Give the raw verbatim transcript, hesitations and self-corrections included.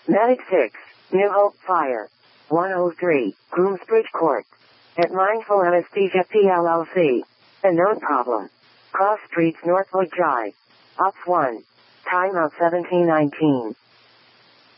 Medic six, New Hope Fire. one oh three, Groomsbridge Court. At Mindful Anesthesia P L L C. A known problem. Cross Streets, Northwood Drive. Ops one. Time of seventeen nineteen.